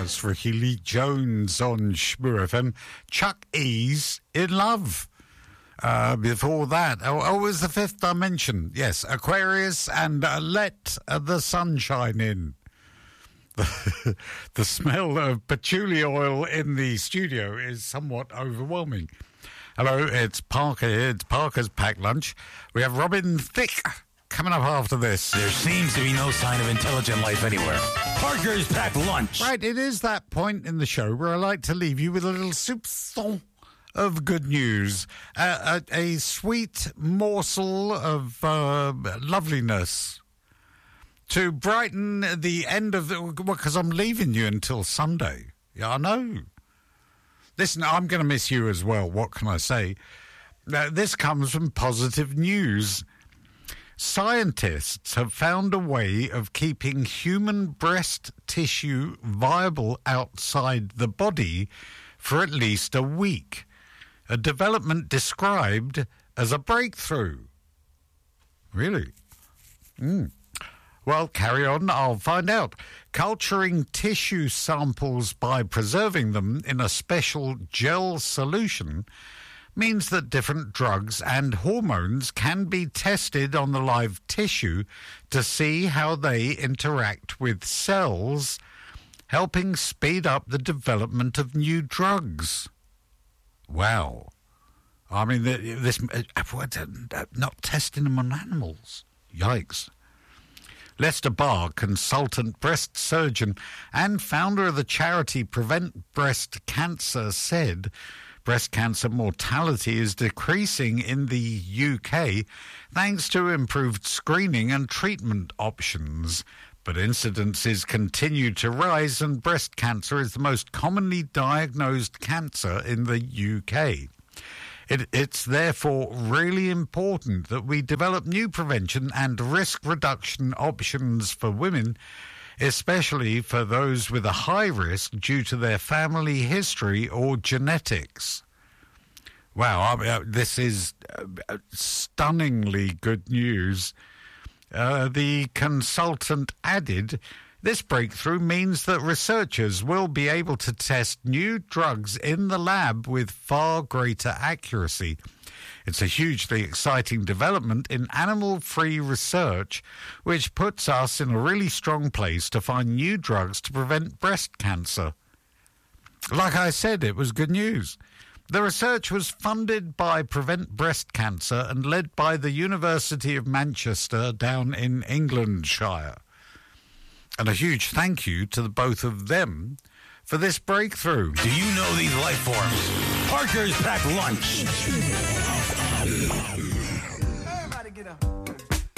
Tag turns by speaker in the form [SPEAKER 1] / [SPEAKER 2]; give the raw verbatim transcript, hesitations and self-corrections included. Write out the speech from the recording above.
[SPEAKER 1] That's Ricky Lee Jones on Shmoo F M. Chuck E's In Love. Uh, before that, oh, oh, it was the Fifth Dimension. Yes, Aquarius and uh, Let uh, the Sunshine In. The, the smell of patchouli oil in the studio is somewhat overwhelming. Hello, it's Parker here. It's Parker's Packed Lunch. We have Robin Thicke coming up after this.
[SPEAKER 2] There seems to be no sign of intelligent life anywhere. Parker's Packed Lunch.
[SPEAKER 1] Right, it is that point in the show where I like to leave you with a little soupçon of good news, uh, a, a sweet morsel of uh, loveliness to brighten the end of the... Because I'm leaving you until Sunday. Yeah, I know. Listen, I'm going to miss you as well. What can I say? Uh, this comes from Positive News. Scientists have found a way of keeping human breast tissue viable outside the body for at least a week. A development described as a breakthrough. Really? Mm. Well, carry on. I'll find out. Culturing tissue samples by preserving them in a special gel solution means that different drugs and hormones can be tested on the live tissue to see how they interact with cells, helping speed up the development of new drugs. Wow. I mean, this not testing them on animals. Yikes. Lester Barr, consultant breast surgeon and founder of the charity Prevent Breast Cancer, said breast cancer mortality is decreasing in the U K thanks to improved screening and treatment options. But incidences continue to rise, and breast cancer is the most commonly diagnosed cancer in the U K. It, it's therefore really important that we develop new prevention and risk reduction options for women, especially for those with a high risk due to their family history or genetics. Wow, I mean, uh, this is uh, stunningly good news. Uh, the consultant added, this breakthrough means that researchers will be able to test new drugs in the lab with far greater accuracy. It's a hugely exciting development in animal-free research, which puts us in a really strong place to find new drugs to prevent breast cancer. Like I said, it was good news. The research was funded by Prevent Breast Cancer and led by the University of Manchester down in Englandshire. And a huge thank you to the both of them for this breakthrough.
[SPEAKER 2] Do you know these life forms? Parker's Packed Lunch.
[SPEAKER 3] Everybody get up.